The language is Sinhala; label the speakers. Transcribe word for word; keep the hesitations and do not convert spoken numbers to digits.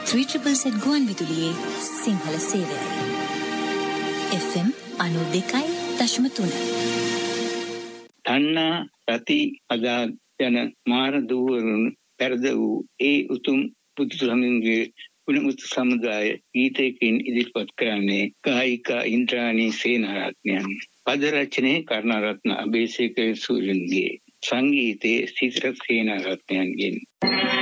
Speaker 1: ත්‍රී ට්‍රිපල් සෙට් ගුවන් විදුලියේ සිංහල සේවයයි. එෆ් එම් අනූ දෙකයි දශම තුන.
Speaker 2: තණ්හා රති අදා යන මාර දුවරුන් පෙරද වූ ඒ උතුම් බුදුසමන්ගේ ගුණමුත් සමුදාය ගීතයකින් ඉදිරිපත් කරන්නේ ගායිකා ඉන්ද්‍රාණී සේනාරත්නයන්. පද රචනයේ කරුණාරත්න අබේසේකර සූරියන්ගේ, සංගීතයේ සිසිර සේනාරත්නයන්ගෙන්.